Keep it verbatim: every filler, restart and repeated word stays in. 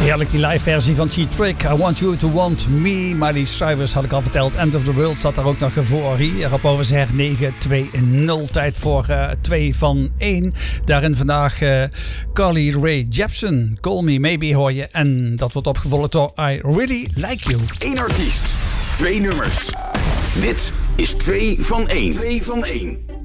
Heerlijk die live versie van Cheap Trick. I Want You To Want Me. Miley Cyrus had ik al verteld. End of the World zat daar ook nog voor. Hier op Overzeg negen twee nul. Tijd voor uh, twee van één. Daarin vandaag uh, Carly Rae Jepsen. Call Me Maybe hoor je. En dat wordt opgevolgd door I Really Like You. Eén artiest, twee nummers. Dit is twee van één. twee van één.